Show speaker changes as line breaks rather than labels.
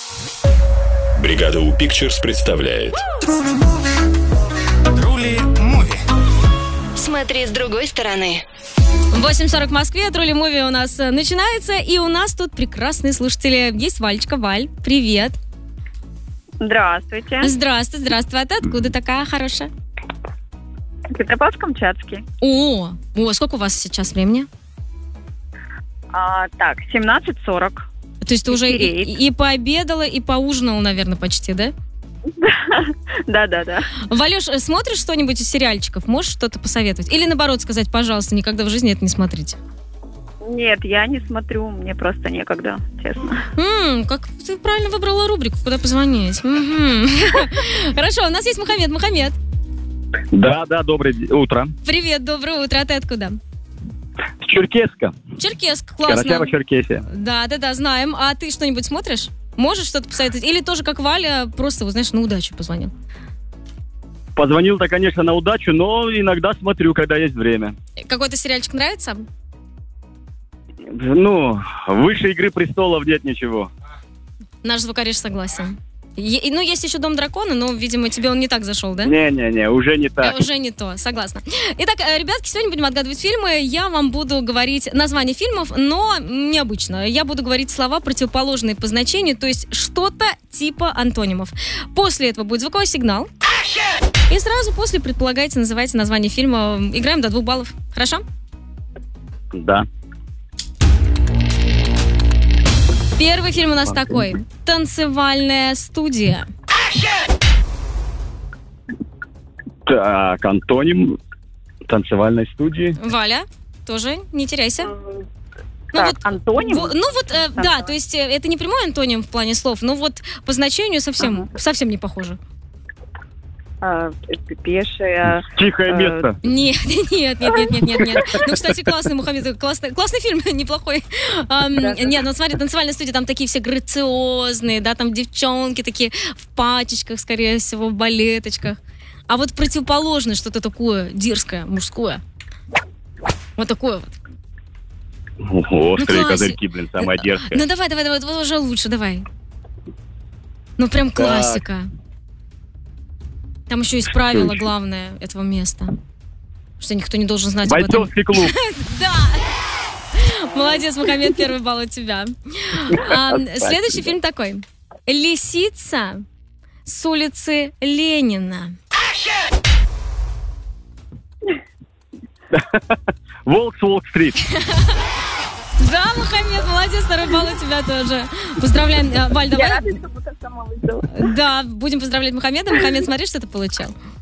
Бригада У Pictures представляет
Трули Муви.
Смотри с другой стороны.
8:40 в Москве, Трули Муви у нас начинается, и у нас тут прекрасные слушатели. Есть Валечка. Валь, привет.
Здравствуйте.
Здравствуй. А ты откуда такая хорошая?
Петропавловск-Камчатский.
О, сколько у вас сейчас времени?
17:40.
То есть ты уже
Вечереет.
и пообедала, и поужинала, наверное, почти, да?
Да.
Валюш, смотришь что-нибудь из сериальчиков? Можешь что-то посоветовать? Или наоборот сказать, пожалуйста, никогда в жизни это не смотрите?
Нет, я не смотрю, мне просто некогда, честно.
Как ты правильно выбрала рубрику, куда позвонить. Мгм. Хорошо, у нас есть Мухаммед. Мухаммед,
Да, доброе утро.
привет, доброе утро. А ты откуда?
Черкесска.
Черкесск, классно.
Карачаево-Черкесия.
Да, знаем. А ты что-нибудь смотришь? Можешь что-то посоветовать? Или тоже, как Валя, просто, вот, знаешь, на удачу позвонил?
Позвонил-то, конечно, на удачу, но иногда смотрю, когда есть время.
Какой-то сериальчик нравится?
Выше «Игры престолов» нет ничего.
Наш звукорежиссер согласен. Есть еще «Дом дракона», но, видимо, тебе он не так зашел, да?
Не, уже не так.
Уже не то, согласна. Итак, ребятки, сегодня будем отгадывать фильмы. Я вам буду говорить названия фильмов, но необычно. Я буду говорить слова, противоположные по значению, то есть что-то типа антонимов. После этого будет звуковой сигнал. И сразу после предполагайте, называйте название фильма. Играем до 2 баллов. Хорошо?
Да.
Первый фильм у нас такой. «Танцевальная студия».
Так, антоним танцевальной студии.
Валя, тоже не теряйся.
Антоним?
Да, то есть это не прямой антоним в плане слов, но вот по значению совсем не похоже.
Пешая.
Тихое место.
Нет. Ну, кстати, классный, Мухаммед, классный фильм, неплохой. Нет, смотри, «Танцевальная студия», там такие все грациозные, да, там девчонки такие в пачечках, скорее всего, в балеточках. А вот противоположное что-то такое дерзкое, мужское. Вот такое вот.
Острые
классик.
козырьки, самая дерзкая.
Ну, давай, вот уже лучше, давай. Ну, прям классика. Там еще есть правило главное этого места. Что никто не должен знать об этом.
Бойцовский клуб.
Да! Молодец, Мухаммед, 1 балл от тебя. Следующий фильм такой. «Лисица с улицы Ленина».
Волк с Уолл-стрит.
Да, Мухаммед, молодец, 2 балл у тебя тоже. Поздравляем. Валь, давай.
Я рада, что пока сама выиграла.
Да, будем поздравлять Мухаммеда. Мухаммед, смотри, что ты получил.